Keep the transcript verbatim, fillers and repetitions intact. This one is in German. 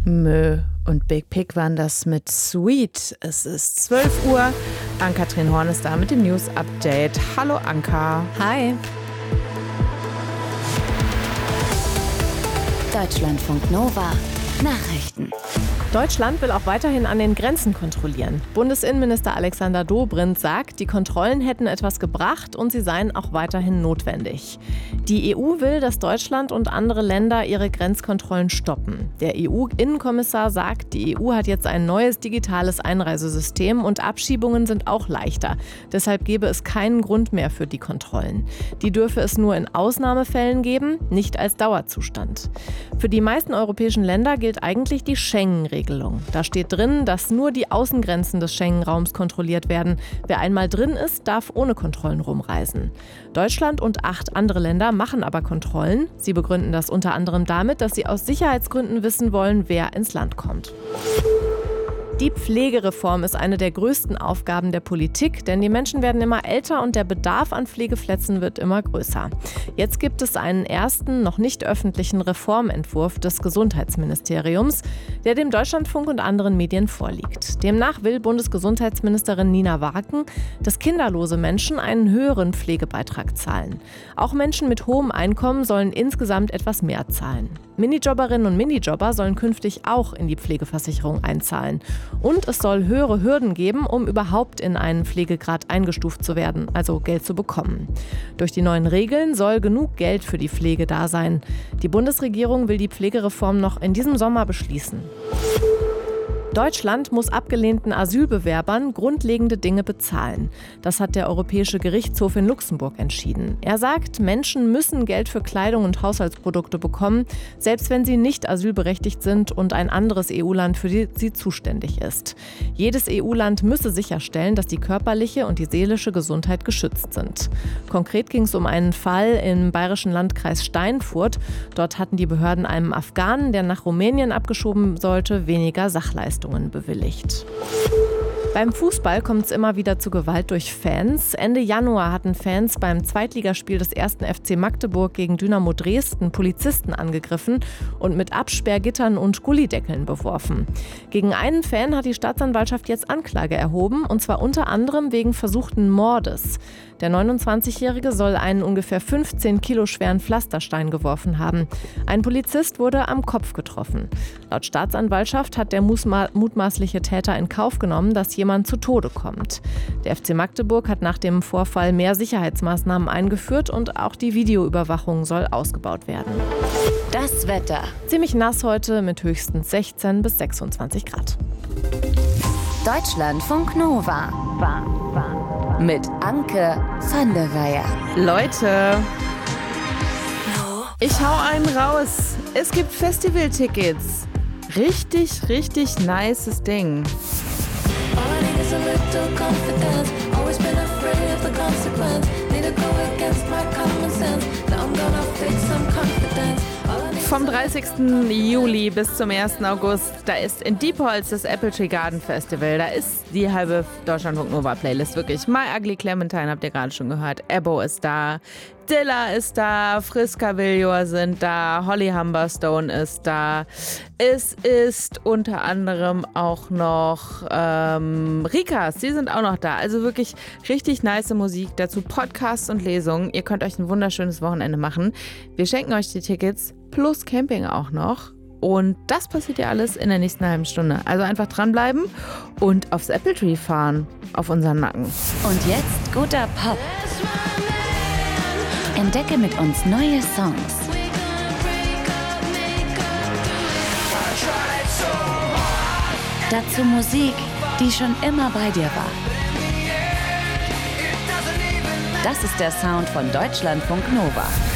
Mö und Big Pig waren das mit Sweet. Es ist zwölf Uhr. Ann-Kathrin Horn ist da mit dem News-Update. Hallo Anka. Hi. Deutschlandfunk Nova. Nachrichten. Deutschland will auch weiterhin an den Grenzen kontrollieren. Bundesinnenminister Alexander Dobrindt sagt, die Kontrollen hätten etwas gebracht und sie seien auch weiterhin notwendig. Die E U will, dass Deutschland und andere Länder ihre Grenzkontrollen stoppen. Der E U-Innenkommissar sagt, die E U hat jetzt ein neues digitales Einreisesystem und Abschiebungen sind auch leichter. Deshalb gebe es keinen Grund mehr für die Kontrollen. Die dürfe es nur in Ausnahmefällen geben, nicht als Dauerzustand. Für die meisten europäischen Länder gilt eigentlich die Schengen-Regelung. Da steht drin, dass nur die Außengrenzen des Schengen-Raums kontrolliert werden. Wer einmal drin ist, darf ohne Kontrollen rumreisen. Deutschland und acht andere Länder machen aber Kontrollen. Sie begründen das unter anderem damit, dass sie aus Sicherheitsgründen wissen wollen, wer ins Land kommt. Die Pflegereform ist eine der größten Aufgaben der Politik, denn die Menschen werden immer älter und der Bedarf an Pflegeplätzen wird immer größer. Jetzt gibt es einen ersten, noch nicht öffentlichen Reformentwurf des Gesundheitsministeriums, der dem Deutschlandfunk und anderen Medien vorliegt. Demnach will Bundesgesundheitsministerin Nina Waken, dass kinderlose Menschen einen höheren Pflegebeitrag zahlen. Auch Menschen mit hohem Einkommen sollen insgesamt etwas mehr zahlen. Minijobberinnen und Minijobber sollen künftig auch in die Pflegeversicherung einzahlen. Und es soll höhere Hürden geben, um überhaupt in einen Pflegegrad eingestuft zu werden, also Geld zu bekommen. Durch die neuen Regeln soll genug Geld für die Pflege da sein. Die Bundesregierung will die Pflegereform noch in diesem Sommer beschließen. Deutschland muss abgelehnten Asylbewerbern grundlegende Dinge bezahlen. Das hat der Europäische Gerichtshof in Luxemburg entschieden. Er sagt, Menschen müssen Geld für Kleidung und Haushaltsprodukte bekommen, selbst wenn sie nicht asylberechtigt sind und ein anderes E U-Land für die sie zuständig ist. Jedes E U-Land müsse sicherstellen, dass die körperliche und die seelische Gesundheit geschützt sind. Konkret ging es um einen Fall im bayerischen Landkreis Steinfurt. Dort hatten die Behörden einem Afghanen, der nach Rumänien abgeschoben sollte, weniger Sachleistungen bewilligt. Beim Fußball kommt es immer wieder zu Gewalt durch Fans. Ende Januar hatten Fans beim Zweitligaspiel des ersten F C Magdeburg gegen Dynamo Dresden Polizisten angegriffen und mit Absperrgittern und Gullideckeln beworfen. Gegen einen Fan hat die Staatsanwaltschaft jetzt Anklage erhoben, und zwar unter anderem wegen versuchten Mordes. Der neunundzwanzigjährige soll einen ungefähr fünfzehn Kilo schweren Pflasterstein geworfen haben. Ein Polizist wurde am Kopf getroffen. Laut Staatsanwaltschaft hat der mutmaßliche Täter in Kauf genommen, dass jemand zu Tode kommt. Der F C Magdeburg hat nach dem Vorfall mehr Sicherheitsmaßnahmen eingeführt und auch die Videoüberwachung soll ausgebaut werden. Das Wetter. Ziemlich nass heute mit höchstens sechzehn bis sechsundzwanzig Grad. Deutschlandfunk Nova. Mit Anke van der Weyer. Leute, ich hau einen raus. Es gibt Festivaltickets. Richtig, richtig nices Ding. Vom dreißigsten Juli bis zum ersten August, da ist in Diepholz das Apple Tree Garden Festival. Da ist die halbe Deutschlandfunk Nova Playlist wirklich. My Ugly Clementine habt ihr gerade schon gehört. Ebbo ist da, Dilla ist da, Friska Villor sind da, Holly Humberstone ist da. Es ist unter anderem auch noch ähm, Rikas, die sind auch noch da. Also wirklich richtig nice Musik, dazu Podcasts und Lesungen. Ihr könnt euch ein wunderschönes Wochenende machen. Wir schenken euch die Tickets plus Camping auch noch. Und das passiert ja alles in der nächsten halben Stunde. Also einfach dranbleiben und aufs Apple Tree fahren, auf unseren Nacken. Und jetzt guter Pop. Entdecke mit uns neue Songs. Dazu Musik, die schon immer bei dir war. Das ist der Sound von Deutschlandfunk Nova.